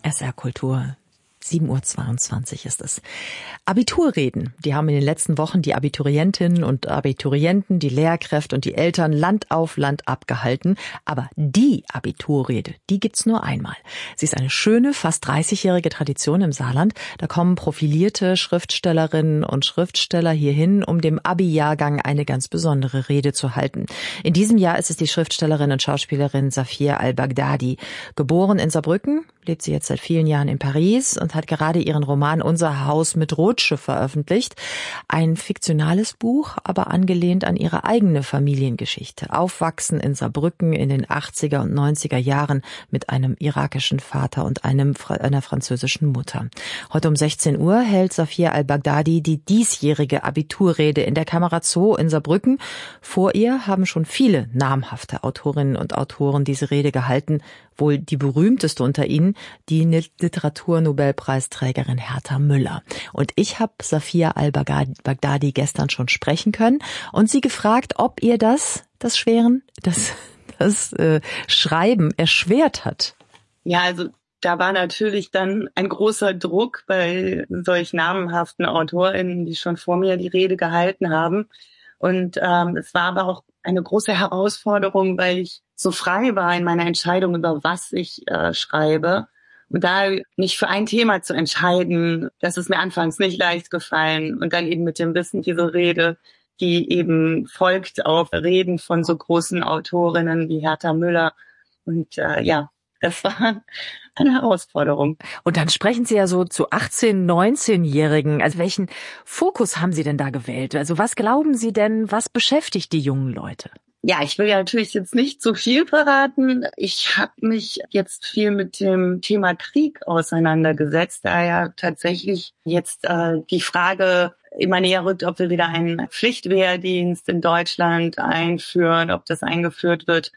SR Kultur. 7:22 Uhr ist es. Abiturreden, die haben in den letzten Wochen die Abiturientinnen und Abiturienten, die Lehrkräfte und die Eltern Land auf Land abgehalten. Aber die Abiturrede, die gibt's nur einmal. Sie ist eine schöne, fast 30-jährige Tradition im Saarland. Da kommen profilierte Schriftstellerinnen und Schriftsteller hierhin, um dem Abi-Jahrgang eine ganz besondere Rede zu halten. In diesem Jahr ist es die Schriftstellerin und Schauspielerin Safia al-Baghdadi. Geboren in Saarbrücken, lebt sie jetzt seit vielen Jahren in Paris und hat gerade ihren Roman Unser Haus mit Rutsche veröffentlicht. Ein fiktionales Buch, aber angelehnt an ihre eigene Familiengeschichte. Aufwachsen in Saarbrücken in den 80er und 90er Jahren mit einem irakischen Vater und einer französischen Mutter. Heute um 16 Uhr hält Safia al-Baghdadi die diesjährige Abiturrede in der Kamera Zoo in Saarbrücken. Vor ihr haben schon viele namhafte Autorinnen und Autoren diese Rede gehalten. Wohl die berühmteste unter ihnen, die Literaturnobelpreisträgerin Herta Müller. Und ich habe Safia al-Baghdadi gestern schon sprechen können und sie gefragt, ob ihr das Schreiben erschwert hat. Ja, also da war natürlich dann ein großer Druck bei solch namenhaften AutorInnen, die schon vor mir die Rede gehalten haben. Und es war aber auch eine große Herausforderung, weil ich so frei war in meiner Entscheidung, über was ich schreibe. Und da nicht für ein Thema zu entscheiden, das ist mir anfangs nicht leicht gefallen. Und dann eben mit dem Wissen, diese Rede, die eben folgt auf Reden von so großen Autorinnen wie Herta Müller. Und das war eine Herausforderung. Und dann sprechen Sie ja so zu 18-, 19-Jährigen. Also welchen Fokus haben Sie denn da gewählt? Also was glauben Sie denn, was beschäftigt die jungen Leute? Ja, ich will ja natürlich jetzt nicht so viel verraten. Ich habe mich jetzt viel mit dem Thema Krieg auseinandergesetzt, da ja tatsächlich jetzt die Frage immer näher rückt, ob wir wieder einen Pflichtwehrdienst in Deutschland einführen, ob das eingeführt wird.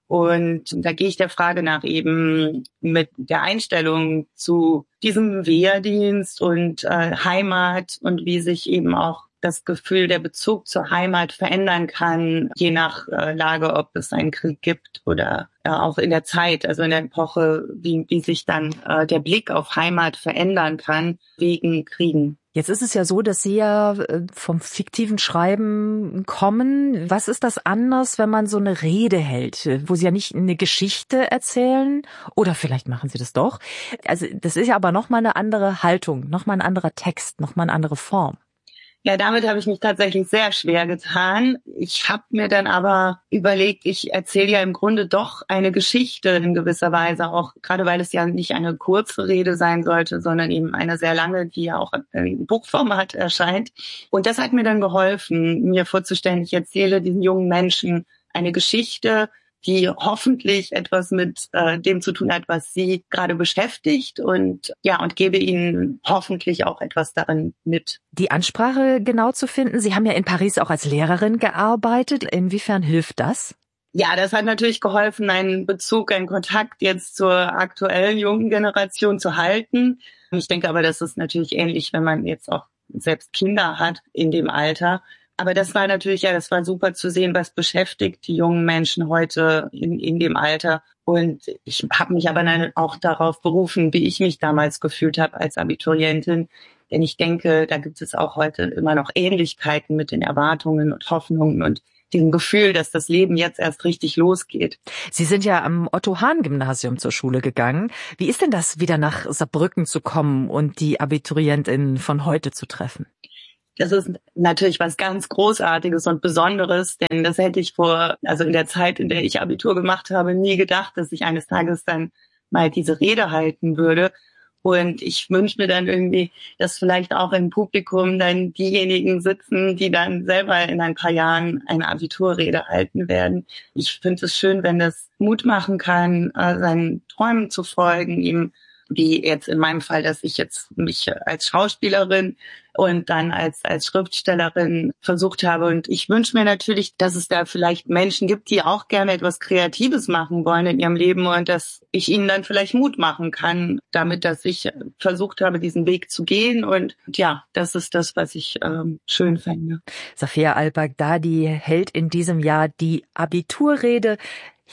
Und da gehe ich der Frage nach eben mit der Einstellung zu diesem Wehrdienst und Heimat und wie sich eben auch das Gefühl, der Bezug zur Heimat verändern kann, je nach Lage, ob es einen Krieg gibt oder auch in der Zeit, also in der Epoche, wie sich dann der Blick auf Heimat verändern kann wegen Kriegen. Jetzt ist es ja so, dass Sie ja vom fiktiven Schreiben kommen. Was ist das anders, wenn man so eine Rede hält, wo Sie ja nicht eine Geschichte erzählen? Oder vielleicht machen Sie das doch. Also das ist ja aber nochmal eine andere Haltung, nochmal ein anderer Text, nochmal eine andere Form. Ja, damit habe ich mich tatsächlich sehr schwer getan. Ich habe mir dann aber überlegt, ich erzähle ja im Grunde doch eine Geschichte in gewisser Weise, auch gerade weil es ja nicht eine kurze Rede sein sollte, sondern eben eine sehr lange, die ja auch im Buchformat erscheint. Und das hat mir dann geholfen, mir vorzustellen, ich erzähle diesen jungen Menschen eine Geschichte, die hoffentlich etwas mit dem zu tun hat, was sie gerade beschäftigt und gebe ihnen hoffentlich auch etwas darin mit. Die Ansprache genau zu finden, Sie haben ja in Paris auch als Lehrerin gearbeitet. Inwiefern hilft das? Ja, das hat natürlich geholfen, einen Bezug, einen Kontakt jetzt zur aktuellen jungen Generation zu halten. Ich denke aber, das ist natürlich ähnlich, wenn man jetzt auch selbst Kinder hat in dem Alter. Aber das war natürlich, das war super zu sehen, was beschäftigt die jungen Menschen heute in dem Alter. Und ich habe mich aber dann auch darauf berufen, wie ich mich damals gefühlt habe als Abiturientin. Denn ich denke, da gibt es auch heute immer noch Ähnlichkeiten mit den Erwartungen und Hoffnungen und diesem Gefühl, dass das Leben jetzt erst richtig losgeht. Sie sind ja am Otto-Hahn-Gymnasium zur Schule gegangen. Wie ist denn das, wieder nach Saarbrücken zu kommen und die AbiturientInnen von heute zu treffen? Das ist natürlich was ganz Großartiges und Besonderes, denn das hätte ich in der Zeit, in der ich Abitur gemacht habe, nie gedacht, dass ich eines Tages dann mal diese Rede halten würde. Und ich wünsche mir dann irgendwie, dass vielleicht auch im Publikum dann diejenigen sitzen, die dann selber in ein paar Jahren eine Abiturrede halten werden. Ich finde es schön, wenn das Mut machen kann, seinen Träumen zu folgen, eben wie jetzt in meinem Fall, dass ich jetzt mich als Schauspielerin und dann als Schriftstellerin versucht habe. Und ich wünsche mir natürlich, dass es da vielleicht Menschen gibt, die auch gerne etwas Kreatives machen wollen in ihrem Leben und dass ich ihnen dann vielleicht Mut machen kann, damit, dass ich versucht habe, diesen Weg zu gehen. Und ja, das ist das, was ich schön fände. Safia al-Baghdadi hält in diesem Jahr die Abiturrede hier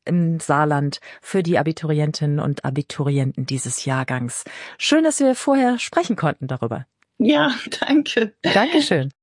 im Saarland für die Abiturientinnen und Abiturienten dieses Jahrgangs. Schön, dass wir vorher sprechen konnten darüber. Ja, danke. Dankeschön.